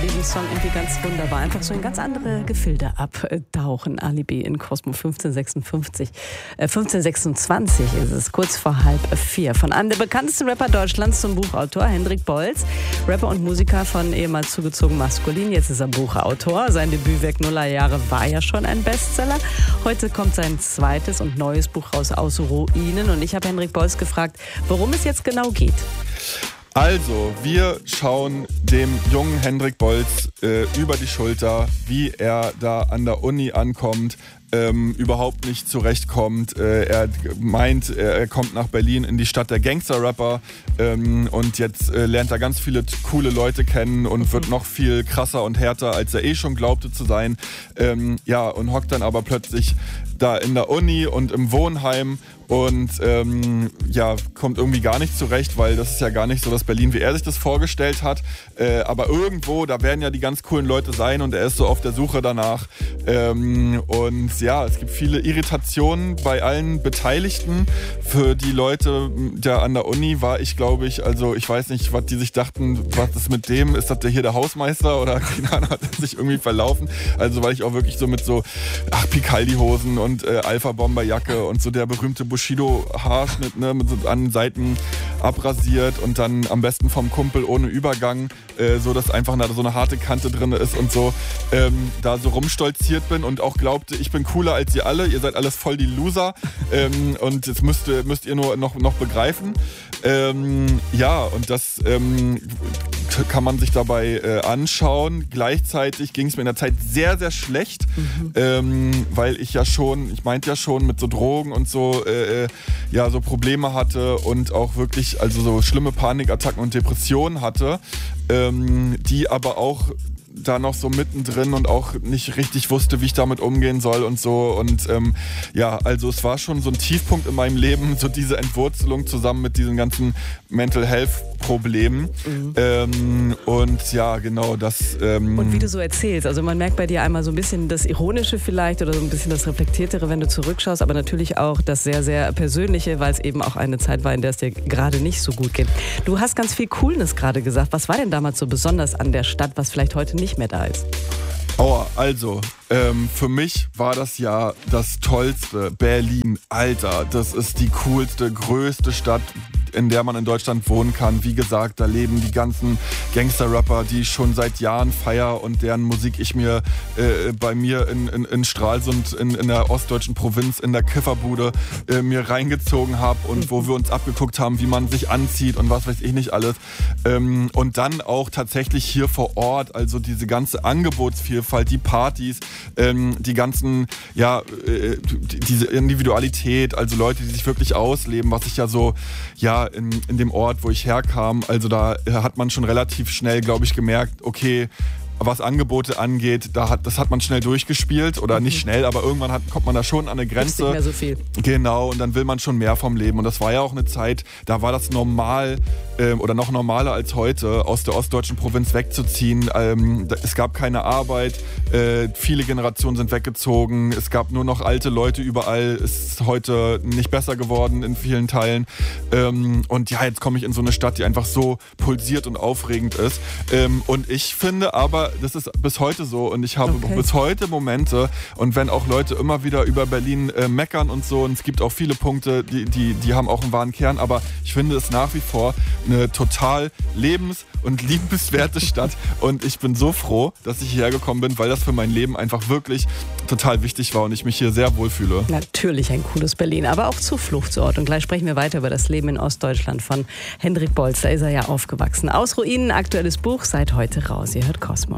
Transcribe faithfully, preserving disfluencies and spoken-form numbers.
diesen Song irgendwie ganz wunderbar. Einfach so in ganz andere Gefilde abtauchen. Ali B in Cosmo fünfzehn sechsundfünfzig. Äh, fünfzehn sechsundzwanzig ist es, kurz vor halb vier. Von einem der bekanntesten Rapper Deutschlands zum Buchautor, Hendrik Bolz. Rapper und Musiker von ehemals zugezogen maskulin. Jetzt ist er Buchautor. Sein Debütwerk Nullerjahre war ja schon ein Bestseller. Heute kommt sein zweites und neues Buch raus, Aus Ruinen. Und ich habe Hendrik Bolz gefragt, worum es jetzt genau geht. Also, wir schauen dem jungen Hendrik Bolz äh, über die Schulter, wie er da an der Uni ankommt, ähm, überhaupt nicht zurechtkommt. Äh, er meint, er kommt nach Berlin in die Stadt der Gangster-Rapper ähm, und jetzt äh, lernt er ganz viele t- coole Leute kennen und wird noch viel krasser und härter, als er eh schon glaubte zu sein. Ähm, ja, und hockt dann aber plötzlich da in der Uni und im Wohnheim und ähm, ja, kommt irgendwie gar nicht zurecht, weil das ist ja gar nicht so das Berlin, wie er sich das vorgestellt hat. Äh, aber irgendwo, da werden ja die ganz coolen Leute sein und er ist so auf der Suche danach. Ähm, und ja, es gibt viele Irritationen bei allen Beteiligten. Für die Leute der an der Uni war ich, glaube ich, also ich weiß nicht, was die sich dachten, was ist mit dem, ist das der hier der Hausmeister oder keine Ahnung, hat er sich irgendwie verlaufen. Also weil ich auch wirklich so mit so, ach, Picaldi-Hosen und äh, Alpha-Bomber-Jacke und so der berühmte Bushido-Haarschnitt, ne, mit so an den Seiten abrasiert und dann am besten vom Kumpel ohne Übergang, äh, so dass einfach da so eine harte Kante drin ist und so, ähm, da so rumstolziert bin und auch glaubte, ich bin cooler als ihr alle, ihr seid alles voll die Loser ähm, und jetzt müsst, müsst ihr nur noch, noch begreifen. Ähm, ja, und das ähm, kann man sich dabei äh, anschauen. Gleichzeitig ging es mir in der Zeit sehr, sehr schlecht, mhm. ähm, weil ich ja schon, ich meinte ja schon mit so Drogen und so, äh, ja, so Probleme hatte und auch wirklich, also so schlimme Panikattacken und Depressionen hatte, ähm, die aber auch da noch so mittendrin und auch nicht richtig wusste, wie ich damit umgehen soll und so. Und ähm, ja, also es war schon so ein Tiefpunkt in meinem Leben, so diese Entwurzelung zusammen mit diesen ganzen Mental Health Problemen. Mhm. Ähm, und ja, genau das. Ähm und wie du so erzählst, also man merkt bei dir einmal so ein bisschen das Ironische vielleicht oder so ein bisschen das Reflektiertere, wenn du zurückschaust, aber natürlich auch das sehr, sehr Persönliche, weil es eben auch eine Zeit war, in der es dir gerade nicht so gut geht. Du hast ganz viel Coolness gerade gesagt. Was war denn damals so besonders an der Stadt, was vielleicht heute nicht mehr da ist? Oh, also, ähm, für mich war das ja das Tollste. Berlin, Alter, das ist die coolste, größte Stadt, in der man in Deutschland wohnen kann. Wie gesagt, da leben die ganzen Gangster-Rapper, die ich schon seit Jahren feier und deren Musik ich mir äh, bei mir in, in, in Stralsund, in, in der ostdeutschen Provinz, in der Kifferbude äh, mir reingezogen habe und wo wir uns abgeguckt haben, wie man sich anzieht und was weiß ich nicht alles. Ähm, und dann auch tatsächlich hier vor Ort, also diese ganze Angebotsvielfalt, die Partys, ähm, die ganzen, ja, äh, die, diese Individualität, also Leute, die sich wirklich ausleben, was ich ja so, ja, In, in dem Ort, wo ich herkam, also da hat man schon relativ schnell, glaube ich, gemerkt, okay, was Angebote angeht, da hat, das hat man schnell durchgespielt oder nicht schnell, aber irgendwann hat, kommt man da schon an eine Grenze. Nicht mehr so viel. Genau, und dann will man schon mehr vom Leben. Und das war ja auch eine Zeit, da war das normal ähm, oder noch normaler als heute, aus der ostdeutschen Provinz wegzuziehen. Ähm, da, es gab keine Arbeit, äh, viele Generationen sind weggezogen, es gab nur noch alte Leute überall, es ist heute nicht besser geworden in vielen Teilen. Ähm, und ja, jetzt komme ich in so eine Stadt, die einfach so pulsiert und aufregend ist. Ähm, und ich finde aber, das ist bis heute so und ich habe okay. bis heute Momente und wenn auch Leute immer wieder über Berlin äh, meckern und so und es gibt auch viele Punkte, die, die, die haben auch einen wahren Kern, aber ich finde es nach wie vor eine total lebens- und liebenswerte Stadt und ich bin so froh, dass ich hierher gekommen bin, weil das für mein Leben einfach wirklich total wichtig war und ich mich hier sehr wohlfühle. Natürlich ein cooles Berlin, aber auch Zufluchtsort und gleich sprechen wir weiter über das Leben in Ostdeutschland von Hendrik Bolz, da ist er ja aufgewachsen. Aus Ruinen, aktuelles Buch, seit heute raus. Ihr hört Cosmo.